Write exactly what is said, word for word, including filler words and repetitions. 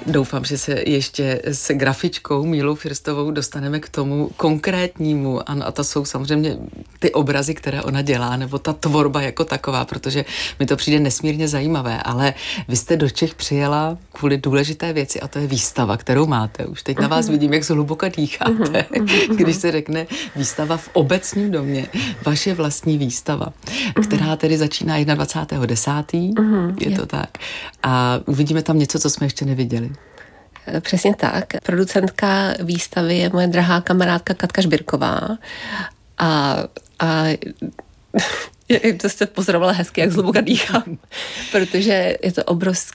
Doufám, že se ještě s grafičkou Mílou Firstovou dostaneme k tomu konkrétnímu. Ano, a to jsou samozřejmě ty obrazy, které ona dělá, nebo ta tvorba jako taková, protože mi to přijde nesmírně zajímavé, ale vy jste do Čech přijela kvůli důležité věci a to je výstava, kterou máte. Už teď na vás vidím, jak zhluboka dýcháte, když se řekne výstava v Obecním domě. Vaše vlastní výstava, která tedy začíná dvacátého prvního desátého Je to tak. A uvidíme tam něco, co jsme ještě neviděli. Přesně tak. Producentka výstavy je moje drahá kamarádka Katka Žbirková. A, a to jste pozorovala hezky, jak zhluboka dýchám, protože je to obrovský